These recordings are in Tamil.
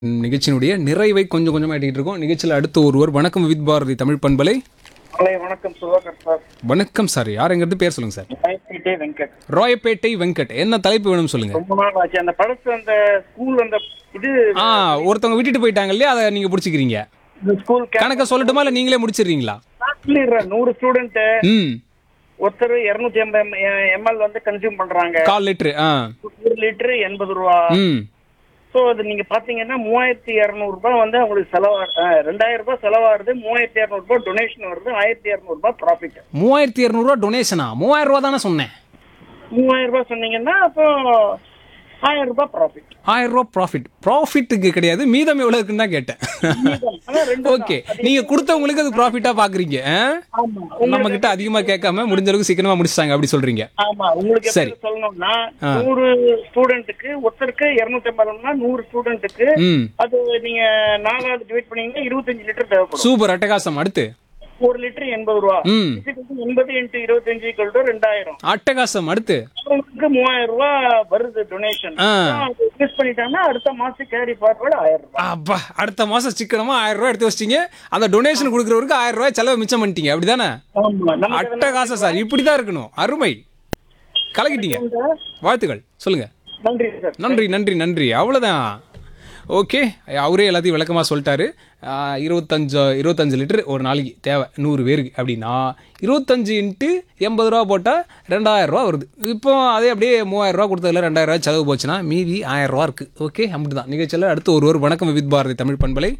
நிகழ்ச்சியினுடைய நிறைவை கொஞ்சம் கொஞ்சமாக எட்டிட்டு இருக்கோம். நிகழ்ச்சியில் அடுத்த ஒருவர் வணக்கம் வித் பாரதி தமிழ் பண்பலை. வணக்கம் சுதாகர் சார். வணக்கம் சார், யாருங்கிறது பேர் சொல்லுங்க சார். ராயப்பேட்டை வெங்கட். ராயப்பேட்டை வெங்கட், என்ன தலைப்பு வேணும் சொல்லுங்க. ரொம்ப நாள் ஆச்சு அந்த படத்து அந்த ஸ்கூல் அந்த இது ஒருத்தவங்க விட்டுட்டு போயிட்டாங்க இல்லையா, அதை நீங்க பிடிச்சிக்கிறீங்க. ஸ்கூல் கணக்க சொல்லட்டுமா இல்லை நீங்களே முடிச்சிடுறீங்களா? 100 ஸ்டூடெண்ட் ம் ஒருத்தர் 250 ml வந்து கன்சியூம் பண்றாங்க. 1/4 லிட்டரு. 1 லிட்டர் 80 ரூபா. ம் சோ அது நீங்க பாத்தீங்கன்னா 3200 ரூபாய் வந்து அவங்களுக்கு செலவா 2000 ரூபாய் செலவாகுது. 3200 ரூபாய் டொனேஷன் வருது. 1200 ரூபாய் ப்ராஃபிட். 3200 டொனேஷனா? 3000 ரூபா தானே சொன்னேன். 3000 ரூபாய் சொன்னீங்கன்னா அப்போ 1000 ரூபாய் ப்ராஃபிட். 1000 ரூபா ப்ராஃபிட். ப்ராஃபிட்டுக்கு கிடையாது, மீதம் எவ்வளவு இருக்குன்னு தான் கேட்டேன். ஓகே, நீங்க கொடுத்தவங்களுக்கு அது ப்ராஃபிட்டா பாக்குறீங்க. நம்ம கிட்ட அதிகமா கேட்காம முடிஞ்ச அளவுக்கு சீக்கிரமா முடிச்சிட்டாங்க அப்படி சொல்றீங்க. ஆமா, உங்களுக்கு சரி. எப்படி சொல்லணும்னா 100 ஸ்டூடெண்ட்க்கு ஒருத்தருக்கு 250 100 ஸ்டூடெண்ட்க்கு அது நீங்க 4ஆவது டிவைட் பண்ணீங்கன்னா 25 லிட்டர் தேவைப்படும். சூப்பர், அட்டகாசம். அடுத்து 1 லிட்டர் 80 ரூபா. 80 × 25 = 2000. அட்டகாசம். அடுத்து உங்களுக்கு 3000 ரூபாய் வருது டொனேஷன். இன்வெஸ்ட் பண்ணிட்டாங்கன்னா அடுத்த மாசம் கேரி ஃபார்வர்ட் 1000 ரூபாய். அப்பா, அடுத்த மாசம் சிக்கனமா 1000 ரூபாய் எடுத்து வச்சிட்டீங்க. அந்த டொனேஷன் கொடுக்குறவருக்கு 1000 ரூபாய் செலவு மிச்சம் பண்ணிட்டீங்க, அப்படிதானே? அட்டகாசம் சார், இப்படிதான் இருக்கணும். அருமை, கலக்கிட்டீங்க. வாழ்த்துக்கள். சொல்லுங்க. நன்றி சார். நன்றி நன்றி நன்றி. அவ்வளோதான். ஓகே, அவரே எல்லாத்தையும் விளக்கமாக சொல்லிட்டாரு. 25 லிட்டர் ஒரு நாளைக்கு தேவை 100 பேருக்கு அப்படின்னா 25 × 80 ரூபா போட்டால் 2000 ரூபா வருது. இப்போ அதே அப்படியே 3000 ரூபா கொடுத்ததில் 2000 ரூபா செலவு போச்சுன்னா மீதி 1000 ரூபா இருக்குது. ஓகே, அப்படி தான் நிகழ்ச்சியில் அடுத்து ஒருவர் வணக்கம் வித் பாரதி தமிழ் பண்பலை.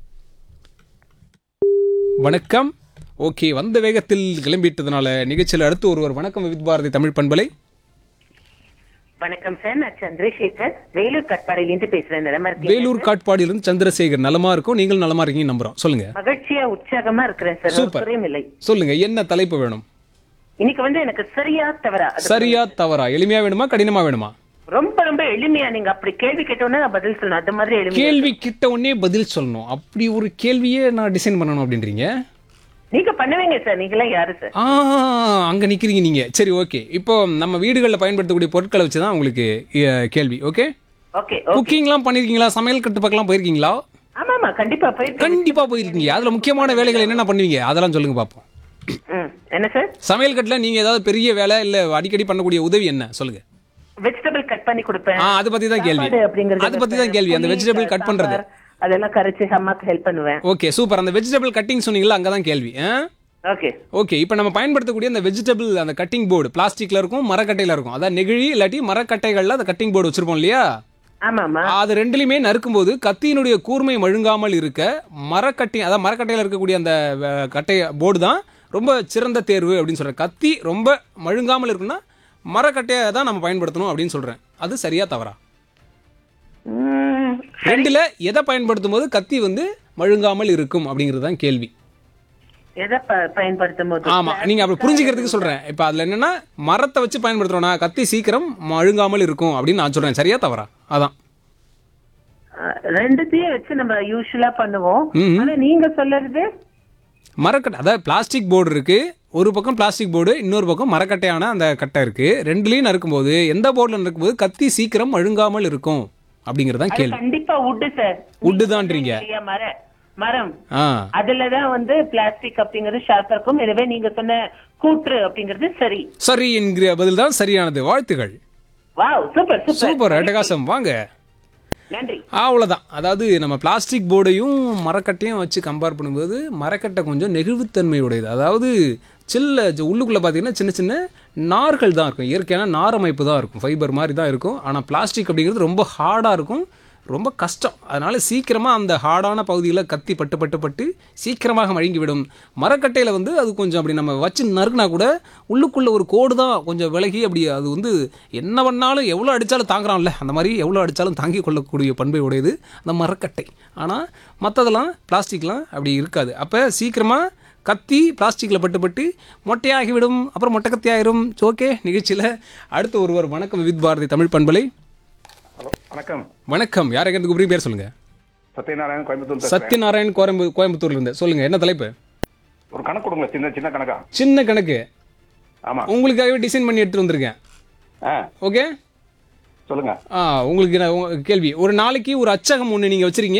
வணக்கம். ஓகே, வந்த வேகத்தில் கிளம்பிட்டதுனால நிகழ்ச்சியில் அடுத்து ஒருவர் வணக்கம் வித் பாரதி தமிழ் பண்பலை. வணக்கம் சார், நான் சந்திரசேகர் வேலூர் காட்பாடியிலிருந்து பேசுறேன். நலமா இருக்கீங்க? வேலூர் காட்பாடியிலிருந்து சந்திரசேகர். நலமா இருக்கும், நீங்கள் நலமா இருக்கீங்க நம்புறோம். சொல்லுங்க. மகிழ்ச்சியா உற்சாகமா இருக்கிறேன் சார். சூப்பர். இல்லை, சொல்லுங்க, என்ன தலைப்பு வேணும்? இன்னைக்கு வந்து எனக்கு சரியா தவறா? சரியா தவறா? எளிமையா வேணுமா கடினமா வேணுமா? ரொம்ப ரொம்ப எளிமையா. நீங்க அப்படி கேள்வி கேட்டோன்னே நான் பதில் சொல்லணும், அது மாதிரி எளிமையா. கேள்வி கிட்ட உடனே பதில் சொல்லணும், அப்படி ஒரு கேள்வியே நான் டிசைன் பண்ணணும் அப்படின்றீங்க. நீங்க பண்ணுவீங்க சார், நீங்களாம் யாரு சார்? அங்க நிக்கிறீங்க நீங்க. சரி, ஓகே. இப்போ நம்ம வீடுகளில் பயன்படுத்தக்கூடிய பொருட்களை வச்சுதான் உங்களுக்கு கேள்வி. Okay, okay. குக்கிங்லாம் பண்ணிருக்கீங்களா? சமையல் கட்டு பக்கம் போயிருக்கீங்களா? ஆமா ஆமா, கண்டிப்பா போயிருக்கேன். கண்டிப்பா போயிருக்கீங்க. அதுல முக்கியமான வேலைகள் என்னென்ன பண்ணுவீங்க அதெல்லாம் சொல்லுங்க பாப்போம். என்ன சார்? சமையல் கட்டுல நீங்க ஏதாவது பெரிய வேலை இல்ல அடிக்கடி பண்ணக்கூடிய உதவி என்ன சொல்லுங்க. வெஜிடபிள் கட் பண்ணி கொடுப்பேன். அது பத்தி தான் கேள்வி. அது பத்தி தான் கேள்வி. அந்த வெஜிடபிள் கட் பண்றது, அதெல்லாம் கரைச்சு அம்மாக்கு ஹெல்ப் பண்ணுவேன். Okay, super. அந்த வெஜிடபிள் கட்டிங் சொன்னீங்களா, அங்கதான் கேள்வி. Okay okay. இப்போ நம்ம பயன்படுத்தக்கூடிய அந்த வெஜிடபிள் அந்த கட்டிங் போர்டு பிளாஸ்டிக்ல இருக்கும், மரக்கட்டையில இருக்கும். அதான் நெகிழி இல்லாட்டி மரக்கட்டைகள்ல அந்த கட்டிங் போர்டு வச்சிருப்போம் இல்லையா? ஆமாமா. அது ரெண்டுலையுமே நறுக்கும்போது கத்தியினுடைய கூர்மை மழுங்காமல் இருக்க மரக்கட்டை, அதாவது மரக்கட்டையில இருக்கக்கூடிய அந்த கட்டை போர்டு தான் ரொம்ப சிறந்த தேர்வு அப்படின்னு சொல்றேன். கத்தி ரொம்ப மழுங்காமல் இருக்குன்னா மரக்கட்டையை தான் நம்ம பயன்படுத்தணும் அப்படின்னு சொல்றேன். அது சரியா தவறா? ரெண்டுல எதை பயன்படுத்தும் போது கத்தி வந்து மழுங்காமல் இருக்கும் அப்படிங்கிறது தான் கேள்வி. எதை பயன்படுத்தும் போது? ஆமா, நீங்க அப்படி புரிஞ்சுக்கிறதுக்கு சொல்றேன். இப்ப அதுல என்னன்னா மரத்தை வச்சு பயன்படுத்துறோம்னா கத்தி சீக்கிரம் மழுங்காமல் இருக்கும் அப்படின்னு நான் சொல்றேன். சரியா தவறா? அதான். ரெண்டுத்தையும் வச்சு நம்ம யூசுவலா பண்ணுவோம். ஆனா நீங்க சொல்றது மரக்கட்டை, அதாவது பிளாஸ்டிக் போர்டு இருக்கு, ஒரு பக்கம் பிளாஸ்டிக் போர்டு, இன்னொரு பக்கம் மரக்கட்டையான அந்த கட்டை இருக்கு. ரெண்டுலயும் நறுக்கும்போது எந்த போர்டுல நறுக்கும்போது கத்தி சீக்கிரம் மழுங்காமல் இருக்கும் அப்படிங்கறதான் கேள்வி. கண்டிப்பா வுட் சார். வுட் தான்றீங்க? மரம், அதுலதான் வந்து பிளாஸ்டிக் அப்படிங்கிறது ஷார்ப்பா இருக்கும். எனவே நீங்க சொன்ன கூற்று அப்படிங்கிறது சரி. சரி என்கிற பதில் தான் சரியானது. வாழ்த்துகள். வாவ், சூப்பர் சூப்பர் சூப்பர், அட்டகாசம். வாங்க. நன்றி. அவ்வளோதான். அதாவது நம்ம பிளாஸ்டிக் போர்டையும் மரக்கட்டையும் வச்சு கம்பேர் பண்ணும்போது மரக்கட்டை கொஞ்சம் நெகிழ்வுத்தன்மை உடையது. அதாவது உள்ளுக்குள்ளே பார்த்தீங்கன்னா சின்ன சின்ன நார்கள் தான் இருக்கும், இயற்கையான நார் அமைப்பு தான் இருக்கும், ஃபைபர் மாதிரி தான் இருக்கும். ஆனால் பிளாஸ்டிக் அப்படிங்கிறது ரொம்ப ஹார்டாக இருக்கும், ரொம்ப கஷ்டம். அதனால் சீக்கிரமாக அந்த ஹார்டான பகுதியில் கத்தி பட்டு பட்டு பட்டு சீக்கிரமாக மழுங்கிவிடும். மரக்கட்டையில் வந்து அது கொஞ்சம் அப்படி நம்ம வச்சு நறுக்குனா கூட உள்ளுக்குள்ளே ஒரு கோடு தான் கொஞ்சம் விலகி அப்படி அது வந்து என்ன பண்ணாலும் எவ்வளோ அடித்தாலும் தாங்குறான்ல, அந்த மாதிரி எவ்வளோ அடித்தாலும் தாங்கி கொள்ளக்கூடிய பண்பை உடையது அந்த மரக்கட்டை. ஆனால் மற்றதெல்லாம் பிளாஸ்டிக்லாம் அப்படி இருக்காது. அப்போ சீக்கிரமாக கத்தி பிளாஸ்டிக்கில் பட்டு பட்டு மொட்டையாகிவிடும், அப்புறம் மொட்டை கத்தி ஆயிரும். ஓகே, நிகழ்ச்சியில் அடுத்த ஒருவர் வணக்கம் வித் பாரதி தமிழ் பண்பலை. வணக்கம். வணக்கம். யார் எங்க இருந்து பேர் சொல்லுங்க. சத்யநாராயணன், கோயம்புத்தூர். சத்யநாராயணன், கோயம்புத்தூர்ல இருந்து. சொல்லுங்க, என்ன தலைப்பு? ஒரு கணக்கு கொடுங்க, சின்ன சின்ன கணக்கா. சின்ன கணக்கு. ஆமா, உங்களுக்காகவே டிசைன் பண்ணி எடுத்துட்டு வந்திருக்கேன். ஓகே, சொல்லுங்க. உங்களுக்கு கேள்வி. ஒரு நாளைக்கு ஒரு அச்சகம் ஒன்று நீங்க வச்சிருக்கீங்க,